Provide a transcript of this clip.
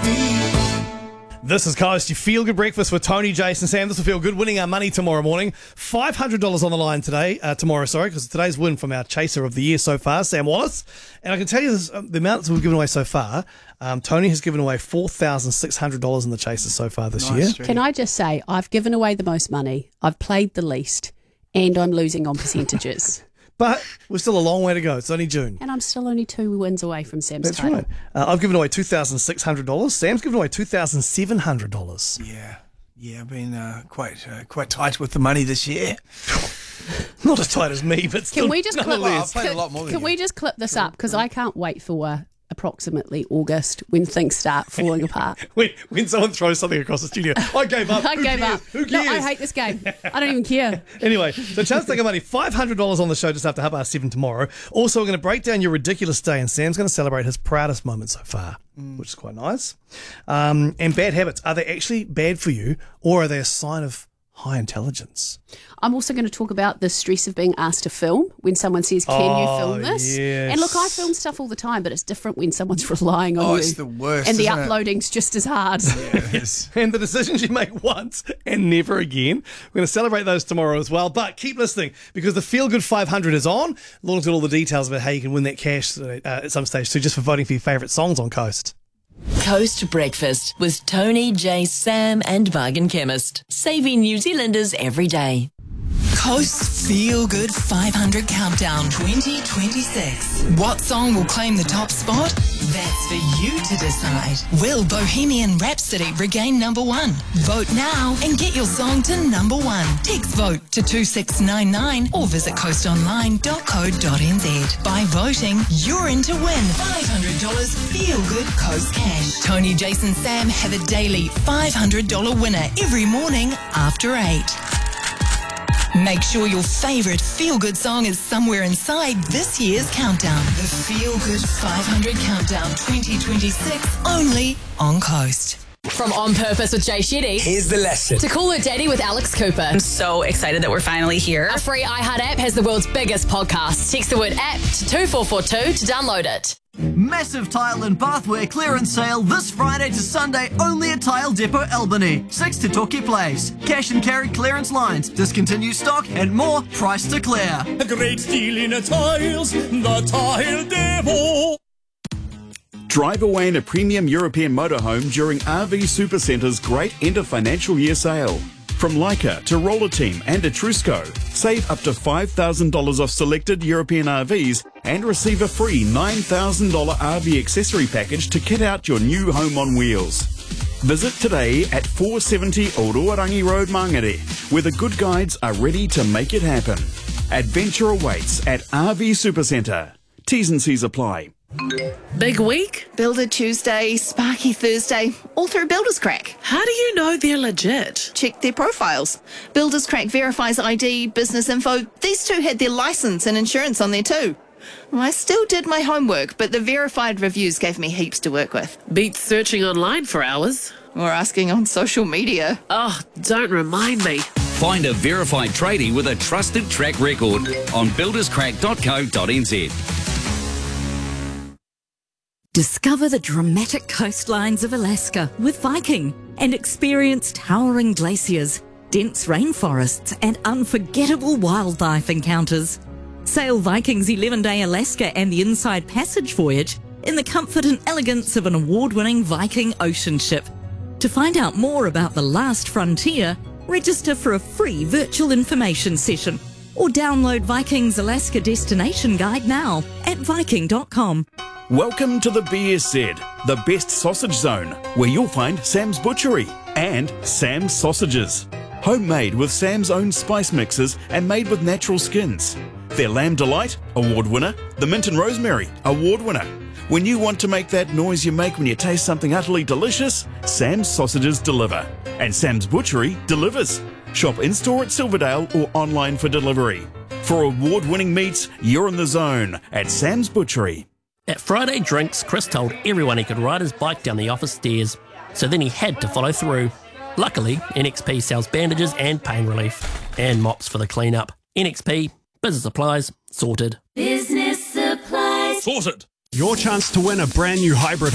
This is Coast, your feel-good breakfast with Tony, Jason, Sam. This will feel good. Winning our money tomorrow morning. $500 on the line tomorrow, because today's win from our chaser of the year so far, Sam Wallace. And I can tell you this, the amounts we've given away so far, Tony has given away $4,600 in the chaser so far this year. Can I just say, I've given away the most money, I've played the least, and I'm losing on percentages. But we're still a long way to go. It's only June. And I'm still only 2 wins away from Sam's title. That's right. I've given away $2,600. Sam's given away $2,700. Yeah, I've been quite tight with the money this year. Not as tight as me, but still. Can we just clip? I've played a lot more than Can you. we just clip this up? Because I can't wait for approximately August when things start falling apart. When someone throws something across the studio, I gave up. I gave up. Who cares? No, I hate this game. I don't even care. Anyway, so chance to take money, $500 on the show just after 7:30 tomorrow. Also, we're going to break down your ridiculous day, and Sam's going to celebrate his proudest moment so far, which is quite nice. And bad habits, are they actually bad for you, or are they a sign of high intelligence? I'm also going to talk about the stress of being asked to film when someone says, can you film this? Yes. And look, I film stuff all the time, but it's different when someone's relying on you. It's the worst, and the isn't it? uploading's just as hard. Yes. And the decisions you make once and never again. We're going to celebrate those tomorrow as well. But keep listening, because the Feel Good 500 is on. Lauren's got all the details about how you can win that cash at some stage too, just for voting for your favourite songs on Coast. Coast Breakfast with Tony, Jay, Sam and Bargain Chemist. Saving New Zealanders every day. Coast Feel Good 500 Countdown 2026. What song will claim the top spot? That's for you to decide. Will Bohemian Rhapsody regain #1? Vote now and get your song to #1. Text vote to 2699 or visit coastonline.co.nz. By voting, you're in to win $500 Feel Good Coast Cash. Tony, Jason, Sam have a daily $500 winner every morning after 8. Make sure your favourite feel-good song is somewhere inside this year's countdown. The Feel Good 500 Countdown 2026, only on Coast. From On Purpose with Jay Shetty. Here's the lesson. To Call Her Daddy with Alex Cooper. I'm so excited that we're finally here. Our free iHeart app has the world's biggest podcast. Text the word app to 2442 to download it. Massive tile and bathware clearance sale this Friday to Sunday only at Tile Depot Albany. 6 to Torquay Place. Cash and carry clearance lines, discontinued stock and more price to clear. A great deal in tiles, the Tile Depot. Drive away in a premium European motorhome during RV Supercenter's great end of financial year sale. From Leica to Roller Team and Etrusco, save up to $5,000 off selected European RVs and receive a free $9,000 RV accessory package to kit out your new home on wheels. Visit today at 470 Oroarangi Road, Mangere, where the good guides are ready to make it happen. Adventure awaits at RV Supercenter. T's and C's apply. Big week? Builder Tuesday, Sparky Thursday, all through Builders Crack. How do you know they're legit? Check their profiles. Builders Crack verifies ID, business info. These two had their license and insurance on there too. I still did my homework, but the verified reviews gave me heaps to work with. Beats searching online for hours. Or asking on social media. Oh, don't remind me. Find a verified tradie with a trusted track record on builderscrack.co.nz. Discover the dramatic coastlines of Alaska with Viking and experience towering glaciers, dense rainforests and unforgettable wildlife encounters. Sail Viking's 11-day Alaska and the Inside Passage voyage in the comfort and elegance of an award-winning Viking ocean ship. To find out more about the last frontier, register for a free virtual information session or download Viking's Alaska Destination Guide now at viking.com. Welcome to the BSZ, the best sausage zone, where you'll find Sam's Butchery and Sam's Sausages. Homemade with Sam's own spice mixes and made with natural skins. Their Lamb Delight, award winner. The Mint and Rosemary, award winner. When you want to make that noise you make when you taste something utterly delicious, Sam's Sausages deliver. And Sam's Butchery delivers. Shop in-store at Silverdale or online for delivery. For award-winning meats, you're in the zone at Sam's Butchery. At Friday Drinks, Chris told everyone he could ride his bike down the office stairs, so then he had to follow through. Luckily, NXP sells bandages and pain relief, and mops for the clean-up. NXP, business supplies, sorted. Business supplies. Sorted. Your chance to win a brand new hybrid